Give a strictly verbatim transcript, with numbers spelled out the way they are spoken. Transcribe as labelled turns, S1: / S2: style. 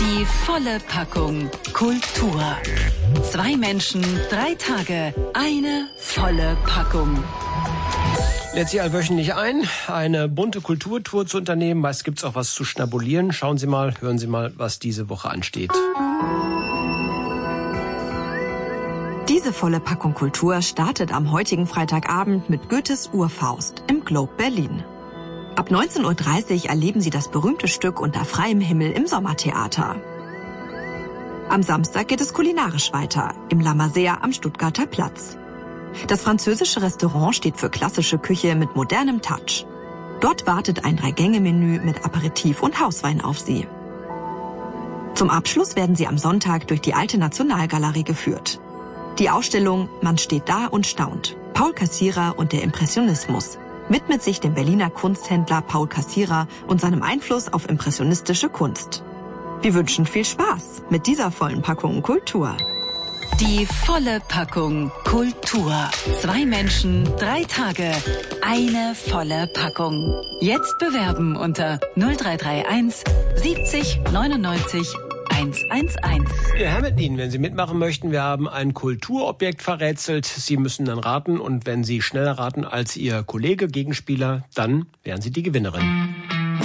S1: Die volle Packung Kultur. Zwei Menschen, drei Tage, eine volle Packung.
S2: Lädt Sie allwöchentlich ein, eine bunte Kulturtour zu unternehmen. Meist gibt's auch was zu schnabulieren. Schauen Sie mal, hören Sie mal, was diese Woche ansteht.
S3: Diese volle Packung Kultur startet am heutigen Freitagabend mit Goethes Urfaust im Globe Berlin. Ab neunzehn Uhr dreißig erleben Sie das berühmte Stück Unter freiem Himmel im Sommertheater. Am Samstag geht es kulinarisch weiter, im La Masère am Stuttgarter Platz. Das französische Restaurant steht für klassische Küche mit modernem Touch. Dort wartet ein Drei-Gänge-Menü mit Aperitif und Hauswein auf Sie. Zum Abschluss werden Sie am Sonntag durch die Alte Nationalgalerie geführt. Die Ausstellung Man steht da und staunt. Paul Cassirer und der Impressionismus widmet sich dem Berliner Kunsthändler Paul Cassirer und seinem Einfluss auf impressionistische Kunst. Wir wünschen viel Spaß mit dieser vollen Packung Kultur.
S1: Die volle Packung Kultur. Zwei Menschen, drei Tage, eine volle Packung. Jetzt bewerben unter null drei drei eins siebzig neunundneunzig hundertundzehn.
S2: Ja, Herr mit Ihnen, wenn Sie mitmachen möchten, wir haben ein Kulturobjekt verrätselt. Sie müssen dann raten und wenn Sie schneller raten als Ihr Kollege, Gegenspieler, dann wären Sie die Gewinnerin.